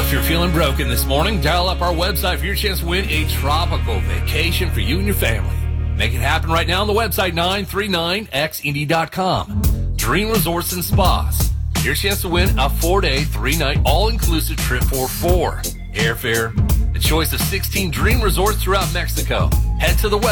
If you're feeling broken this morning, dial up our website for your chance to win a tropical vacation for you and your family. Make it happen right now on the website, 939xindy.com. Dream Resorts and Spas. Your chance to win a 4-day, 3-night, all-inclusive trip for 4. Airfare. The choice of 16 dream resorts throughout Mexico. Head to the website.